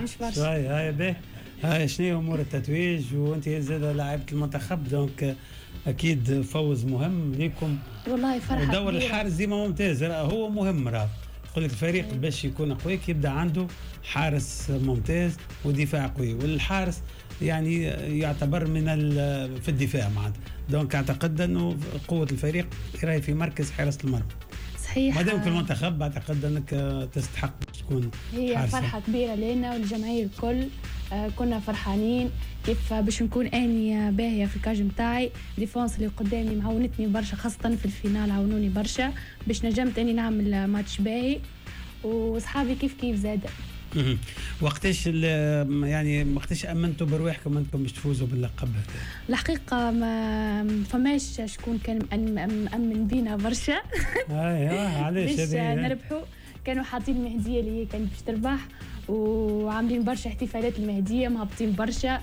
مش برشا. شويه هاي باهي. هاي شنو امور التتويج وانت زاد لاعبة المنتخب دونك اكيد فوز مهم ليكم. والله فرحه. دور الحارس ديما ممتاز هو مهم راه. يقول لك الفريق باش يكون قوي يبدا عنده حارس ممتاز ودفاع قوي والحارس يعني يعتبر من في الدفاع معناتها. دونك اعتقد انه قوه الفريق راهي في مركز حراسه المرمى. صحيح. ما دام في المنتخب اعتقد انك تستحق تكون هي حارسة. فرحه كبيره لنا والجماهير الكل. كنا فرحانين كيف باش نكون اني باهيه في الكاج نتاعي. ديفونس اللي قدامي معاونتني برشا خاصه في الفينال عاونوني برشا باش نجمت اني نعمل ماتش باهي واصحابي كيف زاد. وقتاش يعني وقتاش امنتوا برواحكم انكم باش تفوزوا باللقب هذا؟ الحقيقه ما فماش شكون كان مأمن بينا برشا. علاش باش نربحوا. كانوا حاطين مهديه اللي هي كانت باش تربح وعاملين برشا احتفالات المهديه مهبطين برشا.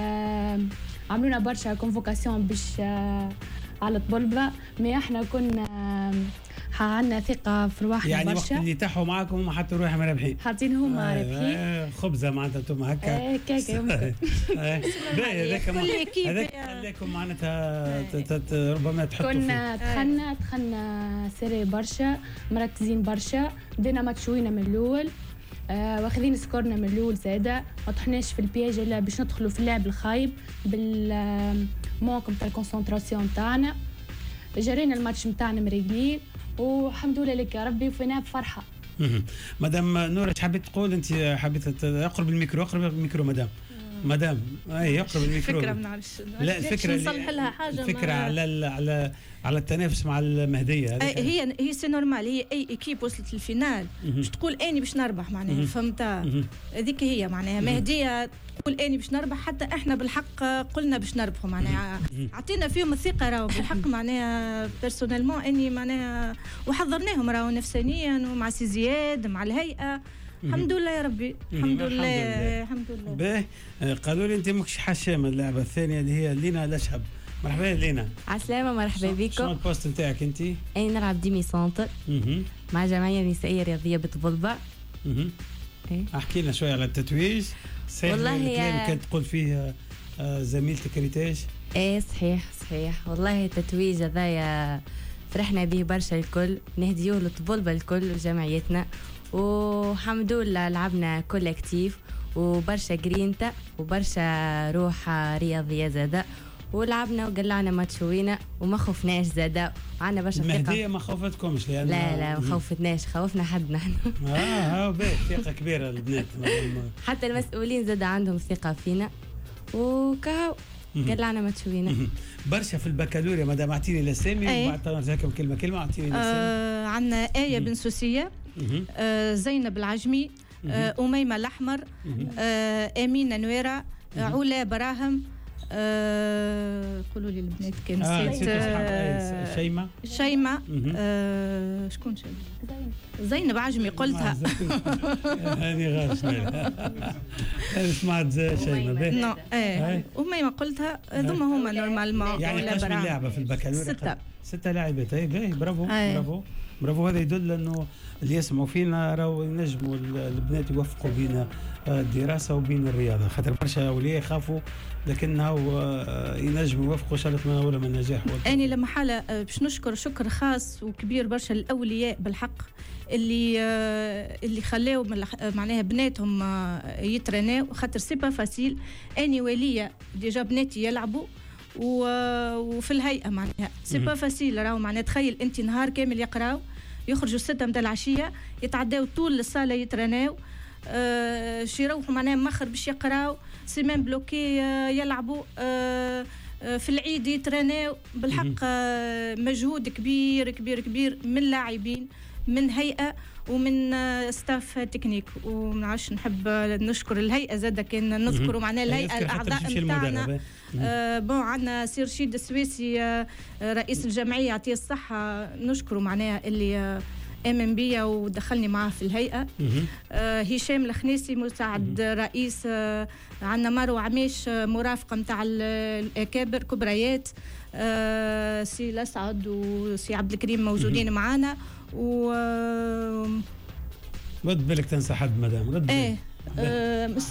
عملونا برشا كونفوكاسيون باش على طبلبه مي احنا كنا عندنا ثقه في رواحنا يعني برشا. وقت اللي تحوا معاكم هم حطوا روحهم رابحين. حاطين هما رابحين. خبزه معناتها انتم هكا. كيكه يمكن. باهي هذاك خليكم معناتها ربما تحطوا كنا دخلنا سيري برشا مركزين برشا. بدينا ماتشوينا من الاول. واخذين سكورنا من الاول زاده ما طحناش في البياج الا باش ندخلوا في اللعب الخايب بالموقف تاع الكونسنتراسيون تاعنا. جرينا الماتش نتاعنا مريقلين والحمد لله لك يا ربي وفينا بفرحه. مدام نورة حبيت تقول انت حبيت اقرب الميكرو مدام اي اقرب الميكرو. الفكره ما نعرفش. لا الفكره نصلح لها حاجه. الفكره على التنافس مع المهديه. هي سي نورمال. هي اي ايكيب وصلت للفينال باش تقول اني باش نربح معناها. فهمت؟ هذيك هي معناها مهديه تقول اني باش نربح. حتى احنا بالحق قلنا باش نربحوا معناها. عطينا فيهم الثقه راهو بالحق معناها بيرسونيلمون اني معناها وحضرناهم راهو نفسانيا ومع سي زياد مع الهيئه. الحمد لله يا ربي. الحمد لله. باهي قالوا لي انت ماكش حشامه اللعبه الثانيه اللي هي لينا الاشهب. مرحبا لينا. عسلامة مرحبا بكم. شنو البوست نتاعك انت؟ انا نلعب ديمي سونتر مع جمعية نسائية رياضية بطبلبة. احكي لنا شويه على التتويج. والله الكلام كانت تقول فيه زميلتك ريتاج. ايه صحيح والله التتويج هذايا فرحنا به برشا الكل. نهديوه لطبلبة الكل وجمعيتنا والحمد لله لعبنا كولكتيف وبرشا جرينتا وبرشا روح رياضية زاده ولعبنا وقلعنا ماتشوينا وما خفناش زاده وعندنا برشا ثقه. المهديه ما خوفتكمش لان لا ما خوفتناش خوفنا حد نحن. باهي ثقه كبيره البنات. حتى المسؤولين زاده عندهم ثقه فينا وكاو قلعنا ماتشوينا. برشا في البكالوريا مدام اعطيني الاسامي وبعد نرجعكم كلمه اعطيني الاسامي. عندنا آية بن سوسيه. زينب العجمي. أميمة الأحمر. أمينة نويرة. علا براهم. قولوا لي البنات كان نسيت. شيماء. شكون زينب عجمي قلتها. هذه غير هذه سمعت شيماء. أميمة قلتها. ثم هما نورمالمون. يعني قسم اللعبة في البكالوريا 6 لاعبات. باهي برافو. هذا يدل انه اللي يسمعوا فينا راهو ينجموا البنات يوفقوا بين الدراسه وبين الرياضه. خاطر برشا اولياء يخافوا لكنه ينجموا يوفقوا شرط من اول من النجاح. اني لما حاله باش نشكر شكر خاص وكبير برشا الاولياء بالحق اللي خلاو معناها بناتهم يترناو. خاطر سي با فاسيل. اني وليه ديجا بناتي يلعبوا وفي الهيئه معناها سي با فاسيل. راهو معناها تخيل انت نهار كامل يقراو يخرجوا 6 متاع العشيه يتعداو طول الصاله يترناو. شي يروحوا معناها مخر باش يقراو سيمان بلوكي يلعبوا. في العيد يترناو بالحق. مجهود كبير من لاعبين من هيئه ومن ستاف تكنيك. ومنعرفش نحب نشكر الهيئه زاده كان نذكروا معناها الهيئه الاعضاء نتاعنا. عندنا سي رشيد السويسي رئيس الجمعيه يعطيه الصحه نشكروا معناها اللي امن بيا ودخلني معاه في الهيئه. هشام الخنيسي مساعد رئيس. عندنا مروه عميش مرافقه نتاع الاكابر كبريات. سي الاسعد وسي عبد الكريم موجودين معنا. رد بالك تنسى حد مدام. رد بالك.